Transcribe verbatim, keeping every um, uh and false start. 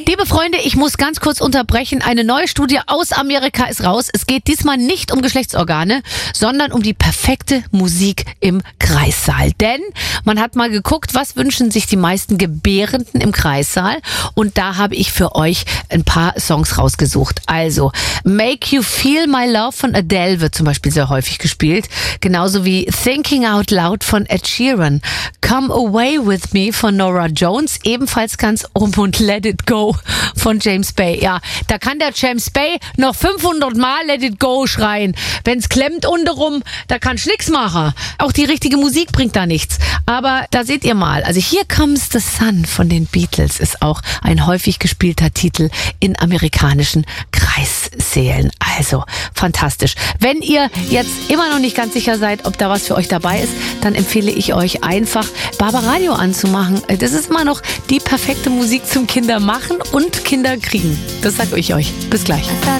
Liebe Freunde, ich muss ganz kurz unterbrechen. Eine neue Studie aus Amerika ist raus. Es geht diesmal nicht um Geschlechtsorgane, sondern um die perfekte Musik im Kreissaal. Denn man hat mal geguckt, was wünschen sich die meisten Gebärenden im Kreissaal. Und da habe ich für euch ein paar Songs rausgesucht. Also, Make You Feel My Love von Adele wird zum Beispiel sehr häufig gespielt. Genauso wie Thinking Out Loud von Ed Sheeran. Come Away With Me von Norah Jones, ebenfalls ganz oben, und Let It Go von James Bay. Ja, da kann der James Bay noch fünfhundert Mal Let It Go schreien. Wenn's klemmt unterrum, da kannst du nix machen. Auch die richtige Musik bringt da nichts. Aber da seht ihr mal, also Here Comes the Sun von den Beatles ist auch ein häufig gespielter Titel in amerikanischen Kreissälen. Also fantastisch. Wenn ihr jetzt immer noch nicht ganz sicher seid, ob da was für euch dabei ist, dann empfehle ich euch einfach Barbaradio anzumachen. Das ist immer noch die perfekte Musik zum Kindermachen und Kinderkriegen. Das sag ich euch. Bis gleich.